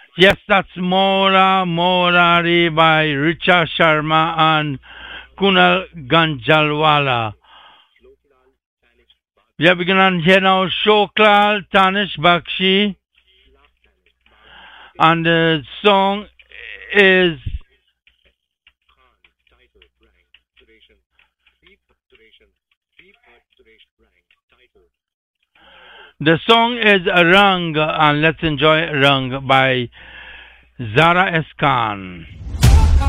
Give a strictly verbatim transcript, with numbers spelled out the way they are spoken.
Yes, that's Mora Morari by Richa Sharma and Kunal Ganjalwala. Yeah, we're gonna hear now Shoklal Tanish Bakshi, and the song is the song is Rang, and let's enjoy Rang by Zara S. Khan.